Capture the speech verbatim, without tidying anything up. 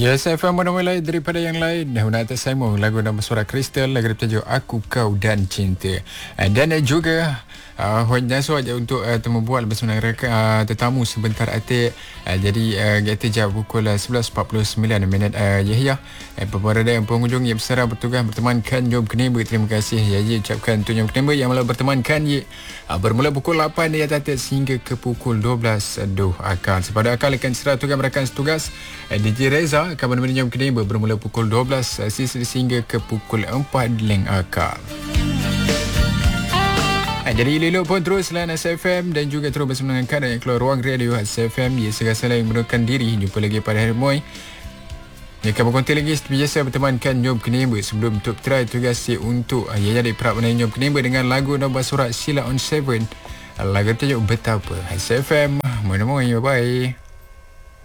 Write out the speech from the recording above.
Ya, saya faham mana-mana daripada yang lain. Nak atas saya mau lagu nama suara Kristal, lagu bertajuk Aku, Kau dan Cinta. Dan juga uh, Huan Naso aja untuk uh, temu buat bersama uh, tetamu sebentar atik. Uh, jadi uh, kita jam pukul uh, sebelas empat puluh sembilan minit uh, Yahya. Uh, Pemerada yang pengunjung yang bersara bertugas bertemankan Jom Kenimba. Terima kasih Yahya ucapkan untuk Jom Kenimba yang malah bertemankan ye. Uh, bermula pukul lapan dia tatik sehingga ke pukul dua belas Duh Akal. Sepada Akal akan serah tugas rakan setugas uh, D J Reza akan menemani Jom Kenimba bermula pukul dua belas sehingga ke pukul empat Leng Akal. Jadi lelok pun terus layan S F M dan juga terus bersama dengan Kanan yang keluar ruang radio S F M. Ya, segala yang menurunkan diri. Jumpa lagi pada hari Moy. Ya, kamu konti lagi seperti biasa bertemankan Jom Kenimba sebelum untuk try tugas si untuk ya jadi perap menanya Jom Kenimba dengan lagu nombor surat Sila on Seven. Lagu tajuk Betapa. S F M. Moy-moy. Bye-bye.